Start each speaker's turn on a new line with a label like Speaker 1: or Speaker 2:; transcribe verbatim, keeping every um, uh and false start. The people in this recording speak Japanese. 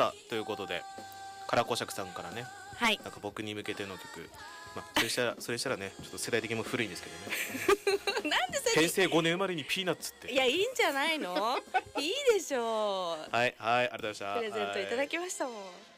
Speaker 1: さあということでカラコシャクさんからね、
Speaker 2: はい、
Speaker 1: なんか僕に向けての曲、まあ、それしたらそれしたらねちょっと世代的にも古いんですけどね
Speaker 2: なんでそれ
Speaker 1: 平成ごねん生まれにピーナッツって。
Speaker 2: いやいいんじゃないのいいでしょう。
Speaker 1: はいはいありがとうございました。
Speaker 2: プレゼントいただきましたもん。